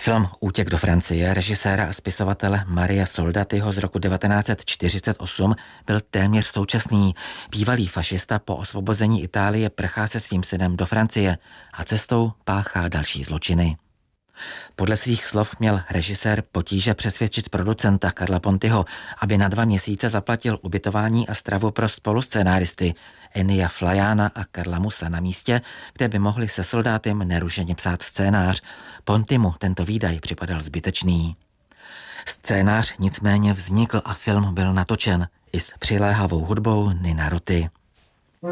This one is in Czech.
Film Útěk do Francie režiséra a spisovatele Maria Soldatiho z roku 1948 byl téměř současný. Bývalý fašista po osvobození Itálie prchá se svým synem do Francie a cestou páchá další zločiny. Podle svých slov měl režisér potíže přesvědčit producenta Carla Pontiho, aby na 2 měsíce zaplatil ubytování a stravu pro spoluscenáristy Enia Flajana a Karla Musa na místě, kde by mohli se soldátem nerušeně psát scénář. Pontimu tento výdaj připadal zbytečný. Scénář nicméně vznikl a film byl natočen i s přiléhavou hudbou Nina Roti.